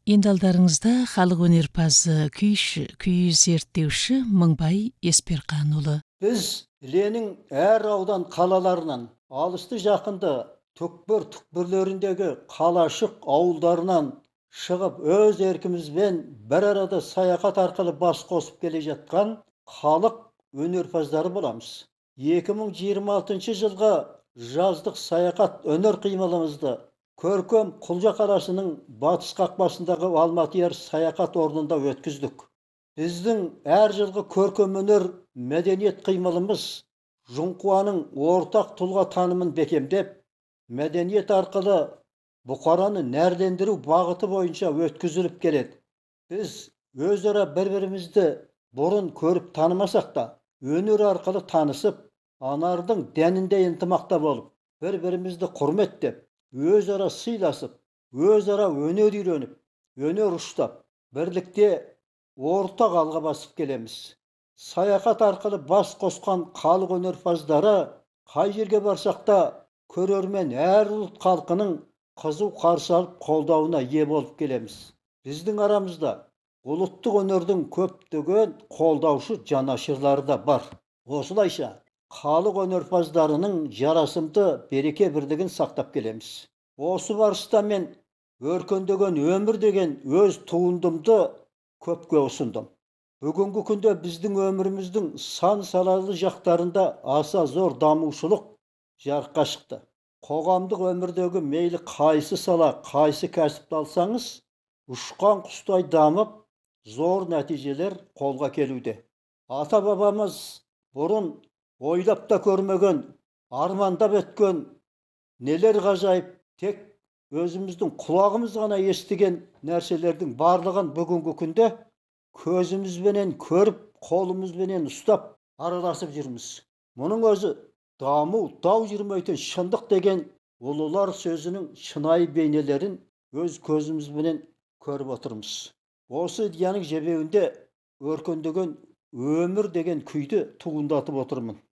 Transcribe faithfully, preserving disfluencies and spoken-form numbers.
Енді алдарыңызда халық өнерпазы, күйші, күй зерттеуші Мыңбай Есперқанұлы. Біз Ленин әр аудан қалаларынан, алысты жақынды түкпір-түкпірлеріндегі қалашық ауылдарынан шығып, өз еркімізбен бір арада саяхат арқылы бас қосып келе жатқан халық өнерпаздары боламыз. екі мың жиырма алтыншы жылғы жаздық саяхат өнер қимылымызды көркем Құлжа қаласының батыс қақпасындағы Алматы ер саяхат орнында өткіздік. Біздің әр жылғы көркем өнер мәдениет қимылымыз Жұңқуаның ортақ тұлға танымын бекемдеп, мәдениет арқылы бұқараны нәрлендіру бағыты бойынша өткізіліп келеді. Біз өзара бір-бірімізді бұрын көріп танымасақ та, өнер арқылы танысып, анардың дәнінде ынтымақта болып, бір-бірімізді құрметтеп, өзара сыйласып, өзара өнер үйреніп, өнер ұштап, бірлікте ортақ алға басып келеміз. Саяхат арқылы бас қосқан халық өнерпаздары қай жерге барсақ та көрермен әр ұлт халқының қызу қарсы алып қолдауына ие болып келеміз. Біздің арамызда ұлттық өнердің көптеген қолдаушы жанашырлары да бар. Осылайша халық өнерпаздарының жарасымды береке бірлігін сақтап келеміз. Осы барыста мен өркендеген өмір деген өз туындымды көпке ұсындым. Бүгінгі күнде біздің өміріміздің сан салалы жақтарында аса зор дамушылық жарыққа шықты. Қоғамдық өмірдегі мейлі қайсы сала, қайсы кәсіпті алсаңыз, ұшқан құстай дамып, зор нәтижелер қолға келуде. Ата бабамыз бұрын ойлап та көрмеген, армандап өткен нелер ғажайып, тек өзіміздің құлағымыз ғана естіген нәрселердің барлығын бүгінгі күнде көзімізбенен көріп, қолымызбенен ұстап, араласып жүрміз. Мұның өзі даму, дау жүрмейтін шындық деген ұлылар сөзінің шынайы бейнелерін өз көзімізбенен көріп отырмыз. Осы идеяның жебеуінде өркендеген өмір деген күйді туындатып отырмын.